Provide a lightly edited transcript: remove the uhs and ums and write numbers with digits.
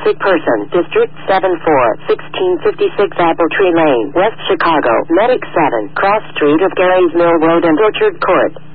sick person, District 7-4, 1656 Apple Tree Lane, West Chicago, Medic 7, Cross Street of Gary's Mill Road and Orchard Court.